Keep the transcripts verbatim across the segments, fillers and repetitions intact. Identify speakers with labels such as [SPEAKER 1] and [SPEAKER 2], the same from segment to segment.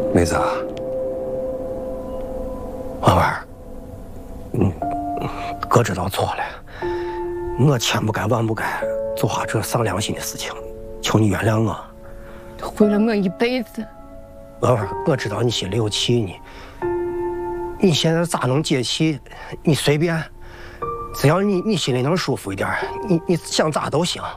[SPEAKER 1] 妹子啊，婉婉，嗯，哥知道错了，我千不该万不该做下这丧良心的事情，求你原谅我。
[SPEAKER 2] 毁了我一辈子。
[SPEAKER 1] 婉婉，我知道你心里有气呢，你现在咋能解气？你随便，只要你你心里能舒服一点，你你想咋都行。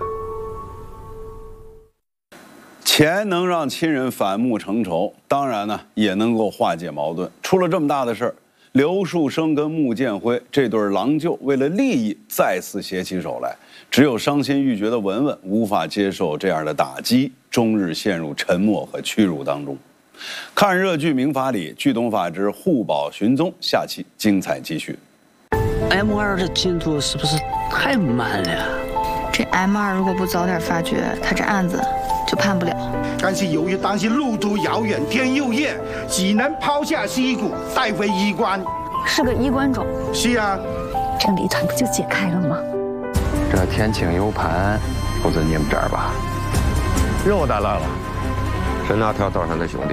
[SPEAKER 3] 钱能让亲人反目成仇，当然呢也能够化解矛盾。出了这么大的事儿，刘树生跟穆建辉这对郎舅为了利益再次携起手来，只有伤心欲绝的文文无法接受这样的打击，终日陷入沉默和屈辱当中。看热剧《民法理》，剧懂法之护保寻踪，下期精彩继续。
[SPEAKER 4] M 二的进度是不是太慢了呀？
[SPEAKER 5] 这 M 二如果不早点发觉，他这案子就判不了。
[SPEAKER 6] 但是由于担心路途遥远，天又热，只能抛下尸骨带回医馆。
[SPEAKER 7] 是个衣冠冢。
[SPEAKER 6] 是啊，
[SPEAKER 7] 这谜团不就解开了吗？
[SPEAKER 8] 这天请 U 盘不在你们这儿吧？
[SPEAKER 9] 肉带来了，
[SPEAKER 8] 是那条道上的兄弟。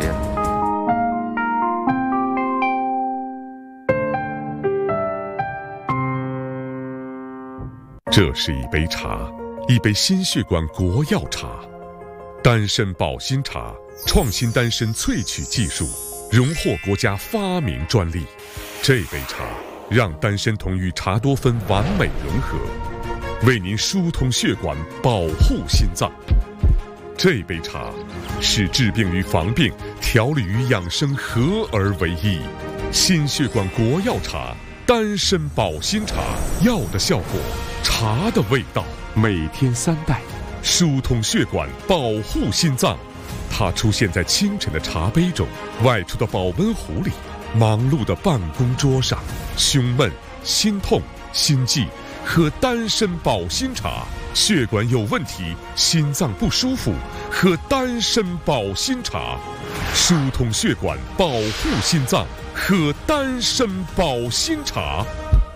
[SPEAKER 10] 这是一杯茶，一杯心血管国药茶。丹参保心茶创新丹参萃取技术，荣获国家发明专利。这杯茶让丹参酮与茶多酚完美融合，为您疏通血管，保护心脏。这杯茶是治病与防病、调理与养生合而为一。心血管国药茶，丹参保心茶，药的效果，茶的味道，每天三袋。疏通血管，保护心脏。它出现在清晨的茶杯中，外出的保温壶里，忙碌的办公桌上。胸闷、心痛、心悸，喝丹参保心茶。血管有问题，心脏不舒服，喝丹参保心茶。疏通血管，保护心脏，喝丹参保心茶。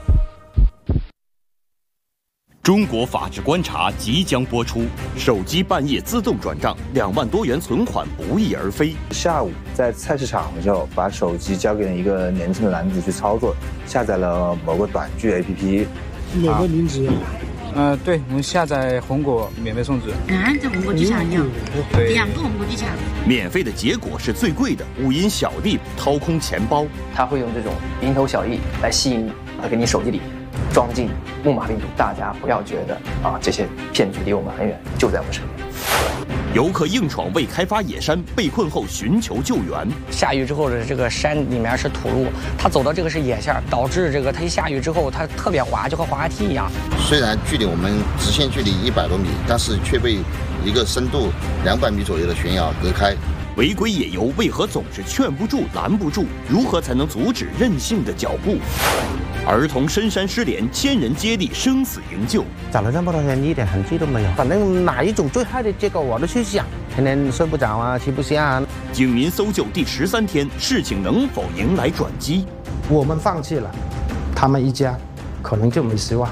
[SPEAKER 11] 中国法治观察即将播出，手机半夜自动转账，两万多元存款不翼而飞。
[SPEAKER 12] 下午在菜市场的时候，把手机交给了一个年轻的男子去操作，下载了某个短剧 A P P。
[SPEAKER 13] 哪个名字？
[SPEAKER 14] 呃，对，我们下载红果免费送纸。
[SPEAKER 15] 啊，这红果机场有，两个红果机场。
[SPEAKER 11] 免费的结果是最贵的，误因小利掏空钱包。
[SPEAKER 16] 他会用这种蝇头小利来吸引你，来给你手机里装进木马病毒。大家不要觉得啊，这些骗局离我们很远，就在我们身边。
[SPEAKER 11] 游客硬闯未开发野山，被困后寻求救援。
[SPEAKER 17] 下雨之后的这个山里面是土路，他走到这个是野线，导致这个他一下雨之后，他特别滑，就和滑滑梯一样。
[SPEAKER 18] 虽然距离我们直线距离一百多米，但是却被一个深度两百米左右的悬崖隔开。
[SPEAKER 11] 违规野游为何总是劝不住、拦不住？如何才能阻止任性的脚步？儿童深山失联，千人接力生死营救。
[SPEAKER 19] 找了这么多天，一点痕迹都没有。反正哪一种最坏的结果我都去想，天天睡不着啊，吃不下啊。
[SPEAKER 11] 警民搜救第十三天，事情能否迎来转机？
[SPEAKER 13] 我们放弃了，他们一家可能就没希望。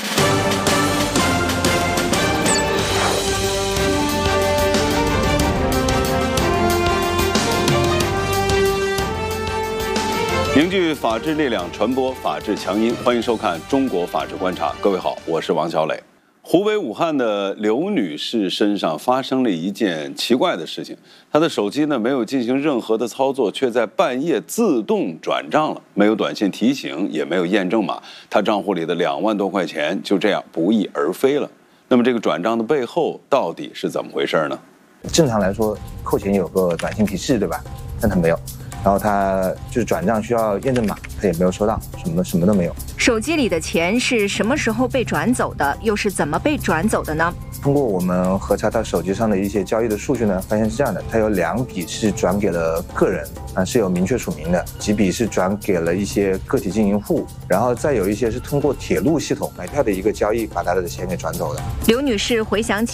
[SPEAKER 3] 凝聚法治力量，传播法治强音。欢迎收看《中国法治观察》。各位好，我是王小磊。湖北武汉的刘女士身上发生了一件奇怪的事情，她的手机呢没有进行任何的操作，却在半夜自动转账了，没有短信提醒，也没有验证码，她账户里的两万多块钱就这样不翼而飞了。那么这个转账的背后到底是怎么回事呢？
[SPEAKER 12] 正常来说，扣钱有个短信提示，对吧？但他没有。然后他就是转账需要验证码，他也没有收到，什么什么都没有。
[SPEAKER 20] 手机里的钱是什么时候被转走的？又是怎么被转走的呢？
[SPEAKER 12] 通过我们核查他手机上的一些交易的数据呢，发现是这样的：他有两笔是转给了个人，啊是有明确署名的；几笔是转给了一些个体经营户，然后再有一些是通过铁路系统买票的一个交易，把他的钱给转走的。
[SPEAKER 20] 刘女士回想起